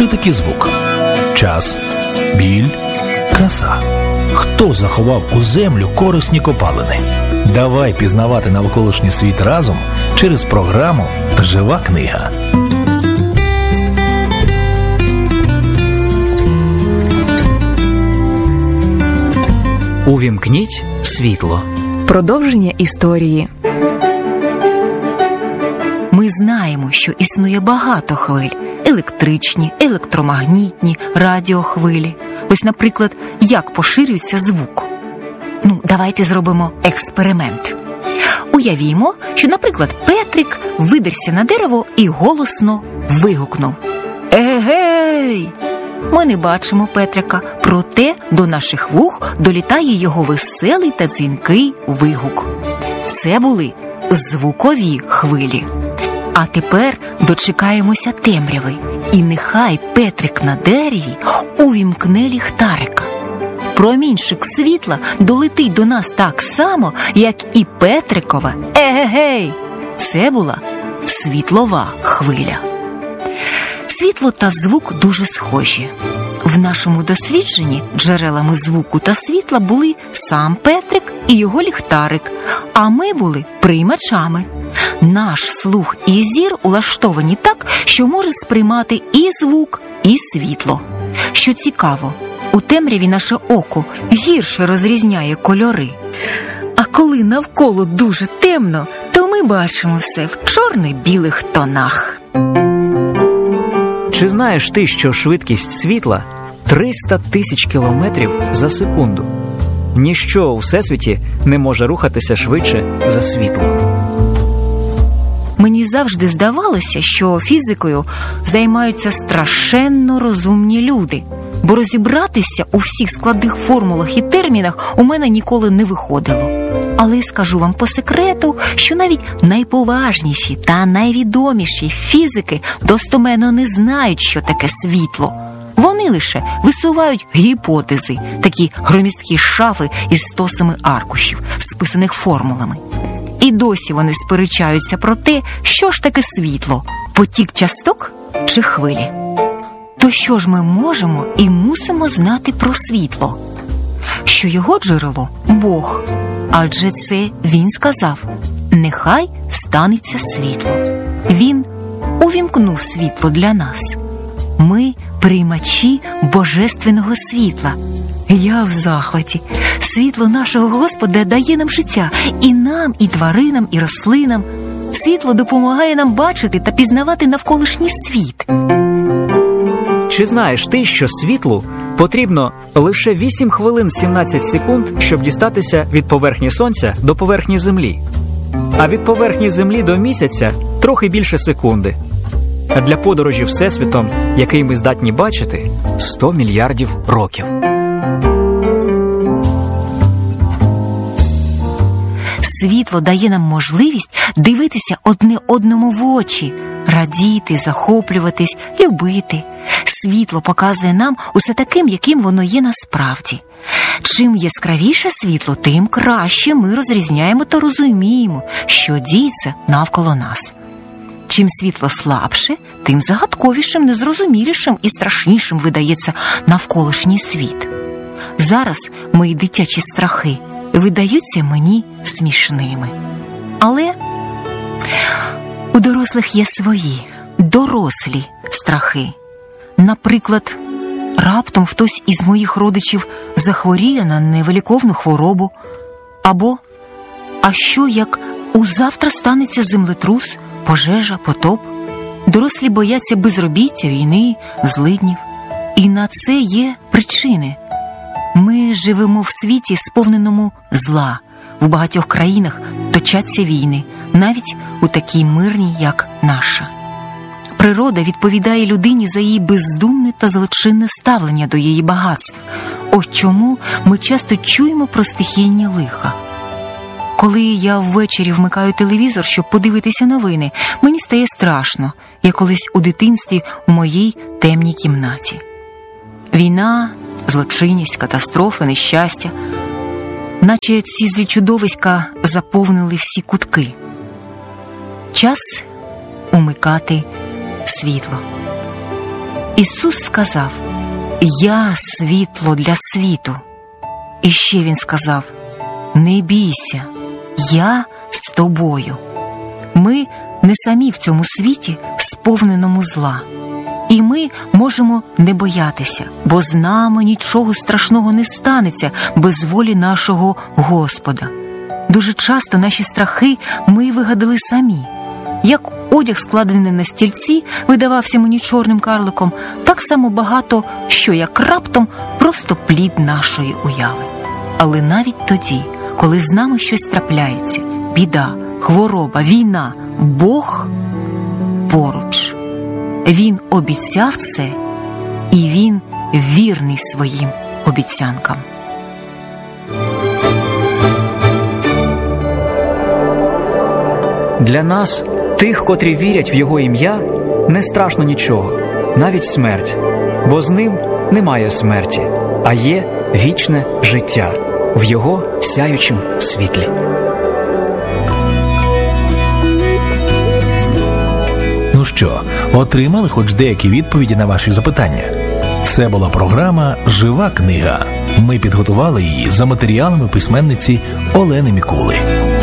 Що таке звук? Час, біль, краса. Хто заховав у землю корисні копалини? Давай пізнавати навколишній світ разом через програму «Жива книга». Увімкніть світло. Продовження історії. Ми знаємо, що існує багато хвиль. Електричні, електромагнітні, радіохвилі. Ось, наприклад, як поширюється звук. Давайте зробимо експеримент. Уявімо, що, наприклад, Петрик видерся на дерево і голосно вигукнув: «Егей!». Ми не бачимо Петрика, проте до наших вух долітає його веселий та дзвінкий вигук. Це були звукові хвилі. А тепер дочекаємося темряви, і нехай Петрик на дереві увімкне ліхтарика. Промінчик світла долетить до нас так само, як і Петрикова «Егегей!». Це була світлова хвиля. Світло та звук дуже схожі. В нашому дослідженні джерелами звуку та світла були сам Петрик і його ліхтарик, а ми були приймачами. Наш слух і зір улаштовані так, що може сприймати і звук, і світло. Що цікаво, у темряві наше око гірше розрізняє кольори. А коли навколо дуже темно, то ми бачимо все в чорно-білих тонах. Чи знаєш ти, що швидкість світла 300 тисяч кілометрів за секунду? Ніщо у всесвіті не може рухатися швидше за світло. Мені завжди здавалося, що фізикою займаються страшенно розумні люди, бо розібратися у всіх складних формулах і термінах у мене ніколи не виходило. Але скажу вам по секрету, що навіть найповажніші та найвідоміші фізики достоменно не знають, що таке світло. Вони лише висувають гіпотези, такі громісткі шафи із стосами аркушів, списаних формулами. І досі вони сперечаються про те, що ж таке світло – потік часток чи хвилі. То що ж ми можемо і мусимо знати про світло? Що його джерело – Бог. Адже це Він сказав: «Нехай станеться світло». Він увімкнув світло для нас. Ми – приймачі божественного світла. Я в захваті. Світло нашого Господа дає нам життя. І нам, і тваринам, і рослинам. Світло допомагає нам бачити та пізнавати навколишній світ. Чи знаєш ти, що світлу потрібно лише 8 хвилин 17 секунд, щоб дістатися від поверхні Сонця до поверхні Землі? А від поверхні Землі до Місяця трохи більше секунди. А для подорожі Всесвітом, який ми здатні бачити, 100 мільярдів років. Світло дає нам можливість дивитися одне одному в очі, радіти, захоплюватись, любити. Світло показує нам усе таким, яким воно є насправді. Чим яскравіше світло, тим краще ми розрізняємо та розуміємо, що діється навколо нас. Чим світло слабше, тим загадковішим, незрозумілішим і страшнішим видається навколишній світ. Зараз мої дитячі страхи видаються мені смішними. Але у дорослих є свої, дорослі страхи. Наприклад, раптом хтось із моїх родичів захворіє на невиліковну хворобу. Або, а що як узавтра станеться землетрус, пожежа, потоп? Дорослі бояться безробіття, війни, злиднів. І на це є причини. Ми живемо в світі, сповненому зла. В багатьох країнах точаться війни, навіть у такій мирній, як наша. Природа відповідає людині за її бездумне та злочинне ставлення до її багатств. Ось чому ми часто чуємо про стихійні лиха. Коли я ввечері вмикаю телевізор, щоб подивитися новини, мені стає страшно, як колись у дитинстві у моїй темній кімнаті. Війна, злочинність, катастрофи, нещастя, наче ці злі чудовиська заповнили всі кутки. Час умикати світло. Ісус сказав: «Я світло для світу». І ще Він сказав: «Не бійся, я з тобою». Ми не самі в цьому світі, сповненому зла. І ми можемо не боятися, бо з нами нічого страшного не станеться без волі нашого Господа. Дуже часто наші страхи ми вигадали самі. Як одяг, складений на стільці, видавався мені чорним карликом, так само багато, що як раптом просто плід нашої уяви. Але навіть тоді, коли з нами щось трапляється, біда, хвороба, війна, Бог поруч. Він обіцяв це, і Він вірний своїм обіцянкам. Для нас, тих, котрі вірять в Його ім'я, не страшно нічого, навіть смерть, бо з Ним немає смерті, а є вічне життя в Його сяючім світлі. Ну що, отримали хоч деякі відповіді на ваші запитання? Це була програма «Жива книга». Ми підготували її за матеріалами письменниці Олени Мікули.